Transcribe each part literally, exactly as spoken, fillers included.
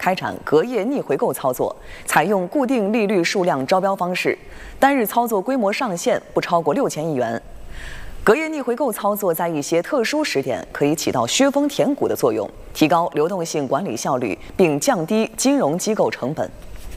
开展隔夜逆回购操作，采用固定利率数量招标方式，单日操作规模上限不超过六千亿元。隔夜逆回购操作在一些特殊时点可以起到削峰填谷的作用，提高流动性管理效率，并降低金融机构成本。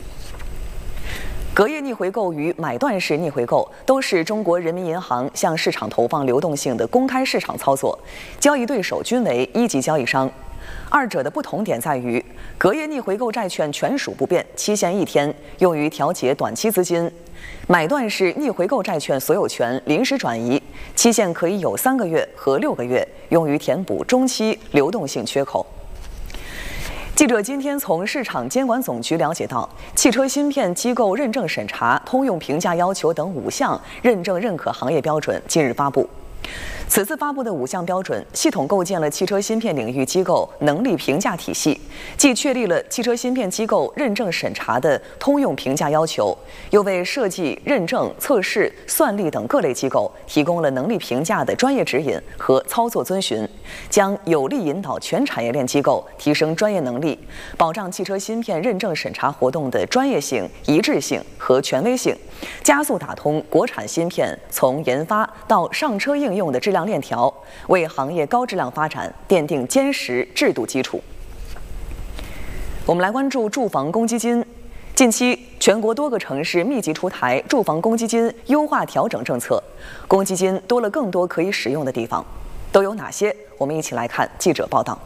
隔夜逆回购与买断式逆回购都是中国人民银行向市场投放流动性的公开市场操作，交易对手均为一级交易商。二者的不同点在于，隔夜逆回购债券权属不变，期限一天，用于调节短期资金；买断式逆回购债券所有权临时转移，期限可以有三个月和六个月，用于填补中期流动性缺口。记者今天从市场监管总局了解到，汽车芯片机构认证审查、通用评价要求等五项认证认可行业标准近日发布。此次发布的五项标准，系统构建了汽车芯片领域机构能力评价体系，既确立了汽车芯片机构认证审查的通用评价要求，又为设计、认证、测试、算力等各类机构提供了能力评价的专业指引和操作遵循，将有力引导全产业链机构提升专业能力，保障汽车芯片认证审查活动的专业性、一致性和权威性，加速打通国产芯片从研发到上车应用的质量链条，为行业高质量发展奠定坚实制度基础。我们来关注住房公积金。近期，全国多个城市密集出台住房公积金优化调整政策，公积金多了更多可以使用的地方，都有哪些？我们一起来看记者报道。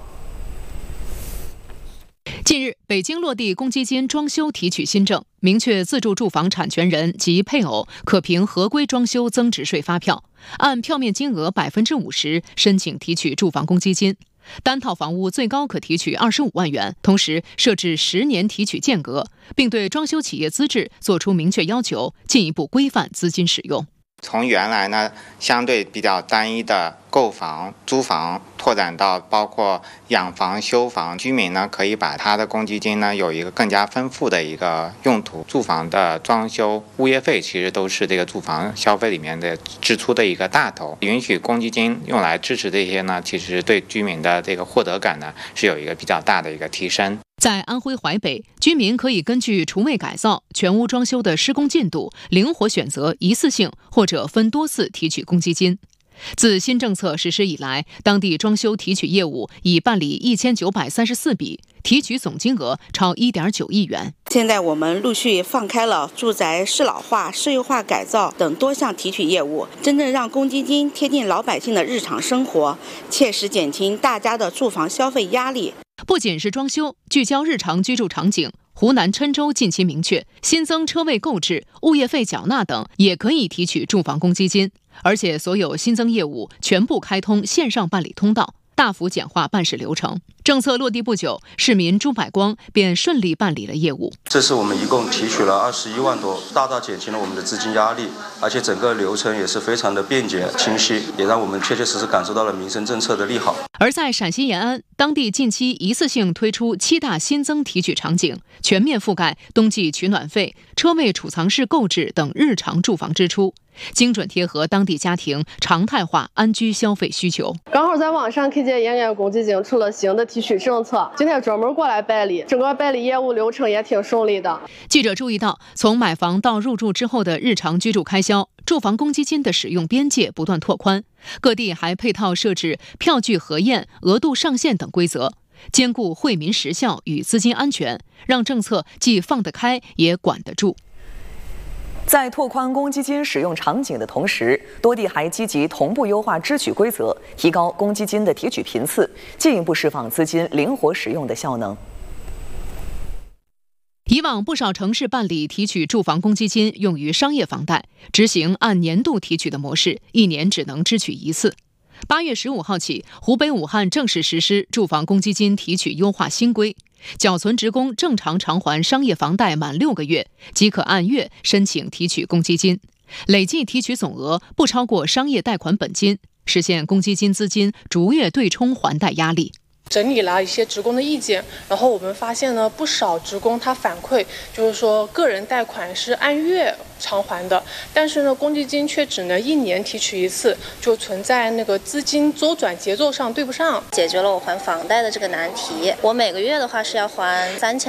近日，北京落地公积金装修提取新政，明确自住住房产权人及配偶可凭合规装修增值税发票，按票面金额百分之五十申请提取住房公积金。单套房屋最高可提取二十五万元，同时设置十年提取间隔，并对装修企业资质作出明确要求，进一步规范资金使用。 从原来呢相对比较单一的购房、租房，拓展到包括养房、修房，居民呢可以把他的公积金呢有一个更加丰富的一个用途。住房的装修、物业费其实都是这个住房消费里面的支出的一个大头，允许公积金用来支持这些呢，其实对居民的这个获得感呢是有一个比较大的一个提升。 在安徽淮北，居民可以根据厨卫改造、全屋装修的施工进度，灵活选择一次性或者分多次提取公积金。自新政策实施以来，当地装修提取业务已办理一千九百三十四笔，提取总金额超一点九亿元。 现在我们陆续放开了住宅适老化、市优化改造等多项提取业务，真正让公积金贴近老百姓的日常生活，切实减轻大家的住房消费压力。 不仅是装修，聚焦日常居住场景，湖南郴州近期明确，新增车位购置、物业费缴纳等也可以提取住房公积金，而且所有新增业务全部开通线上办理通道，大幅简化办事流程。政策落地不久，市民朱百光便顺利办理了业务。 这次我们一共提取了二十一万多，大大减轻了我们的资金压力，而且整个流程也是非常的便捷清晰，也让我们确确实实感受到了民生政策的利好。 而在陕西延安，当地近期一次性推出七大新增提取场景，全面覆盖冬季取暖费、车位储藏室购置等日常住房支出，精准贴合当地家庭常态化安居消费需求。 刚好在网上看见延安公积金出了新的提取政策，今天专门过来办理，整个办理业务流程也挺顺利的。 记者注意到，从买房到入住之后的日常居住开销，住房公积金的使用边界不断拓宽，各地还配套设置票据核验、额度上限等规则，兼顾惠民实效与资金安全，让政策既放得开也管得住。 在拓宽公积金使用场景的同时，多地还积极同步优化支取规则，提高公积金的提取频次，进一步释放资金灵活使用的效能。 以往不少城市办理提取住房公积金用于商业房贷，执行按年度提取的模式，一年只能支取一次。八月十五号起，湖北武汉正式实施住房公积金提取优化新规，缴存职工正常偿还商业房贷满六个月，即可按月申请提取公积金，累计提取总额不超过商业贷款本金，实现公积金资金逐月对冲还贷压力。 整理了一些职工的意见，然后我们发现呢，不少职工他反馈就是说，个人贷款是按月偿还的，但是呢，公积金却只能一年提取一次，就存在那个资金周转节奏上对不上， 解决了我还房贷的这个难题。我每个月的话是要还三千